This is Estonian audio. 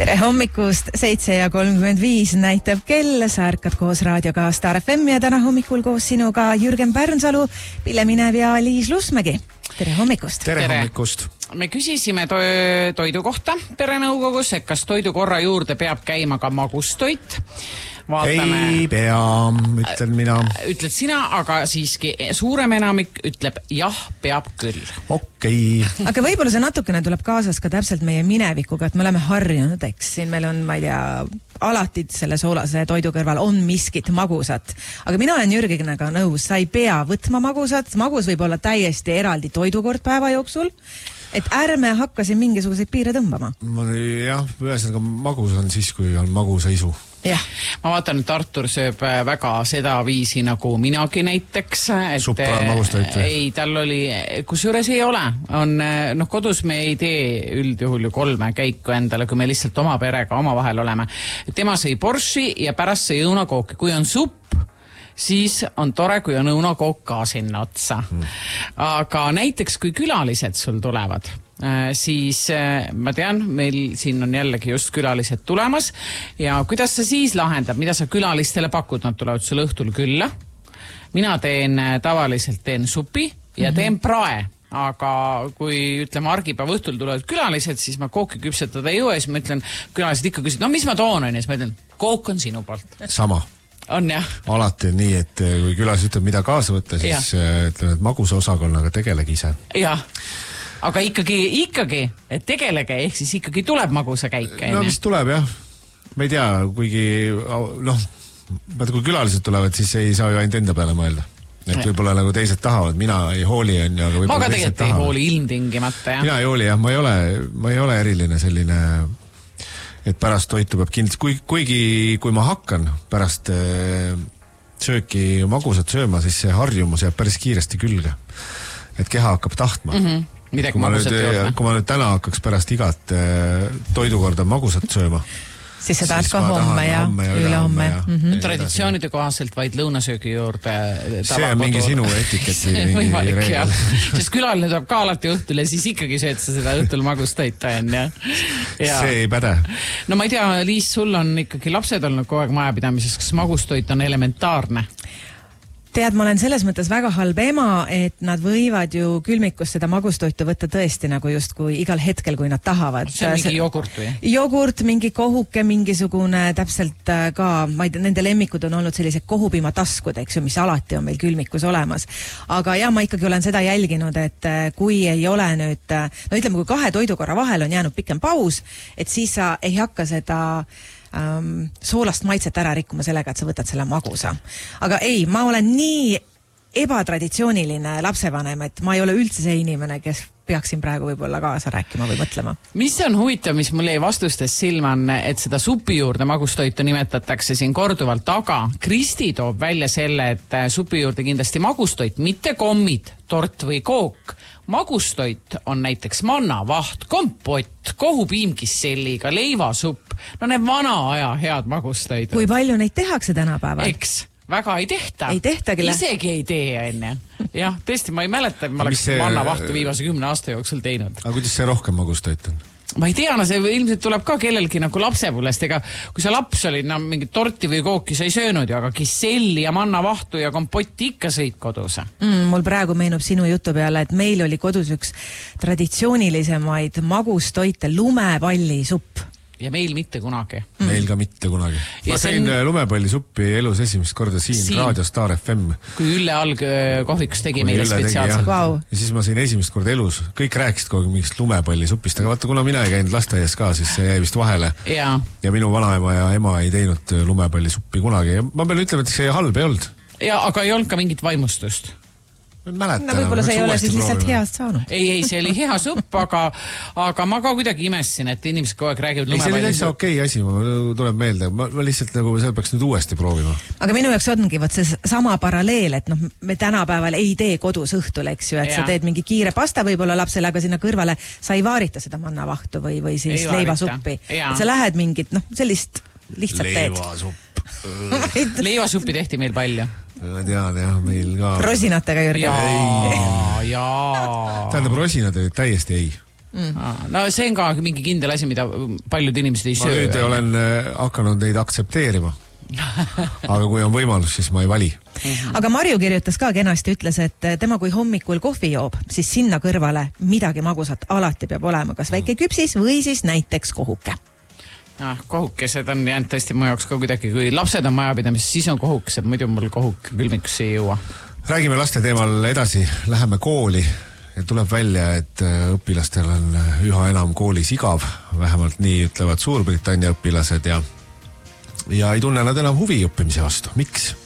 Tere hommikust, 7:35 näitab kell, sa ärkad koos raadioga Star FM ja täna hommikul koos sinuga Jürgen Pärnsalu, Pille Minev ja Liis Lusmägi. Tere hommikust! Tere hommikust! Me küsisime toidu kohta perenõukogus, et kas toidukorra juurde peab käima ka magustoit. Vaatame, ei pea, ütlen mina. Ütled sina, aga siiski suurem enamik ütleb jah, peab küll. Okei. Aga võib-olla see natukene tuleb kaasas ka täpselt meie minevikuga, et me oleme harjunud, eks siin meil on, ma ei tea, alati selle soolase toidu kõrval on miskit magusat. Aga mina olen Jürgenega nõus, sa ei pea võtma magusat, magus võib olla täiesti eraldi toidukord päeva jooksul, et ärme hakkasin mingisuguseid piire tõmbama. Jah, ühesõnaga magus on siis, kui on magusaisu. Ja. Ma vaatan, et Artur sööb väga seda viisi nagu minagi näiteks. Suppa magustoit või? Ei, tal oli, kusjuures ei ole. Kodus me ei tee üldjuhul ju 3 käiku endale, kui me lihtsalt oma perega oma vahel oleme. Tema sõi borši ja pärast sõi õunakooki. Kui on supp, siis on tore, kui on õunakook ka sinna otsa. Aga näiteks, kui külalised sul tulevad, siis ma tean, meil siin on jällegi just külalised tulemas ja kuidas sa siis lahendab, mida sa külalistele pakud, nad tulevad sul õhtul külla. Mina tavaliselt teen supi ja teen prae, aga kui ütleme argipäeva õhtul tulevad külalised, siis ma kooki küpsetada ei jõua ja siis ma ütlen, külalised ikka küsid, no mis ma toon on ja siis ma ütlen, kook on sinu poolt. Sama. On jah. Alati on nii, et kui külas ütleb, mida kaasa võtta, siis ütleme, et magusa osakonnaga tegelegi ise. Jah. Aga ikkagi, et tegelege, ehk siis ikkagi tuleb magusa käik. No mis tuleb jah. Ma ei tea, kuigi, kui külalised tulevad, siis ei saa ju ainult enda peale mõelda. Et võib-olla nagu teised tahavad, mina ei hooli on ju, aga võib-olla teised tahavad. Ma ka tegelikult ei hooli ilmtingimata, jah. Mina ei hooli, jah, ma ei ole eriline selline, et pärast toitu peab kindlasti, kui ma hakkan pärast sööki magusat sööma, siis see harjumus jääb päris kiiresti külge. Et keha hakkab tahtma. Midagi magusat juurde. Kui ma nüüd täna hakkaks pärast igat toidukorda magusat sööma, siis sa tahad ka homme ja ülehomme. Traditsioonide kohaselt vaid lõunasöögi juurde. See on mingi sinu etiketi võimalik, jah. Sest külaline tuleb ka alati õhtul ja siis ikkagi sööd sa seda õhtul magustoita on, jah. See ei päde. No ma ei tea, Liis, sul on ikkagi lapsed olnud kogu aeg majapidamises, kas magustoit on elementaarne? Tead, ma olen selles mõttes väga halb ema, et nad võivad ju külmikus seda magustoitu võtta tõesti nagu just kui igal hetkel, kui nad tahavad. See on mingi jogurt või? Jogurt, mingi kohuke, mingisugune täpselt ka, ma ei tea, nende lemmikud on olnud sellised kohupiima taskud, eks ju, mis alati on meil külmikus olemas. Aga jah, ma ikkagi olen seda jälginud, et kui ei ole nüüd, no ütleme, kui 2 toidukorra vahel on jäänud pikem paus, et siis sa ei hakka seda soolast maitset ära rikkuma sellega, et sa võtad selle magusa. Aga ei, ma olen nii ebatraditsiooniline lapsevanem, et ma ei ole üldse see inimene, kes peaksin praegu võib-olla kaasa rääkima või mõtlema. Mis on huvitav, mis mul jäi vastustes silma on, et seda supi juurde magustoitu nimetatakse siin korduvalt, aga Kristi toob välja selle, et supi juurde kindlasti magustoit, mitte kommid, tort või kook. Magustoit on näiteks mannavaht, kompott, kohupiimkisselliga, leivasupp. No need vana aja head magustoid. Kui palju neid tehakse tänapäeval? Eks, väga ei tehta. Ei tehtagi. Isegi ei tee enne. Jah, tõesti, ma ei mäleta, et ma oleks mannavahtu viimase 10 aasta jooksul teinud. Aga kuidas see rohkem magustoit on? Ma ei tea, no see ilmselt tuleb ka kellelgi nagu lapsepõlvest, ega kui sa laps oli, no mingit torti või kooki sa ei söönud ju, aga kisselli ja mannavahtu ja kompotti ikka sõid kodus. Mul praegu meenub sinu jutu peale, et meil oli kodus üks traditsioonilisemaid magustoite lumepallisupp. Ja meil mitte kunagi. Meil ka mitte kunagi. Ma sain lumepallisuppi elus esimest korda siin Raadio Star FM. Kui Ülle Alg kohvikus tegi meile spetsiaalselt. Wow. Ja siis ma sain esimest korda elus. Kõik rääkisid kogu mingist lumepallisupist, aga vaata, kuna mina ei käinud lasteaias ka, siis see jäi vist vahele. Ja minu vanaema ja ema ei teinud lumepallisuppi kunagi. Ja ma pean ütlema, et see halb ei olnud. Ja, aga ei olnud ka mingit vaimustust. Mäletan, no võib-olla see ei ole siis lihtsalt heast saanud. Ei, see oli hea supp, aga ma ka kuidagi imessin, et inimesed kogu aeg räägivad lumepallisupp. See oli täitsa okei asi, ma tuleb meelde. Ma lihtsalt nagu seal peaks nüüd uuesti proovima. Aga minu jaoks ongi võt see sama paralleel, et me tänapäeval ei tee kodus õhtul, eks ju, et sa teed mingi kiire pasta võib-olla lapsele, aga sinna kõrvale sa ei vaarita seda mannavahtu või siis leivasuppi. Et sa lähed mingit, sellist lihtsalt teed. Leivasuppi tehti meil palju. Ma tean, jah, meil ka. Rosinatega, Jürgen. Jaa. Tähendab, rosinad olid täiesti ei. No see on ka mingi kindel asi, mida paljud inimesed ei söö. Ma nüüd olen hakanud neid aktsepteerima. Aga kui on võimalus, siis ma ei vali. Aga Marju kirjutas ka kenasti, ütles, et tema kui hommikul kohvi joob, siis sinna kõrvale midagi magusat alati peab olema, kas väike küpsis või siis näiteks kohuke. Kohukesed on jäänud tõesti mu jaoks ka kuidagi, kui lapsed on majapidamis, siis on kohukesed, muidu mul kohuk külmikusse ei jõua. Räägime laste teemal edasi, läheme kooli ja tuleb välja, et õpilastel on üha enam koolis igav, vähemalt nii ütlevad Suurbritannia õpilased ja ei tunne nad enam huvi õppimise vastu. Miks?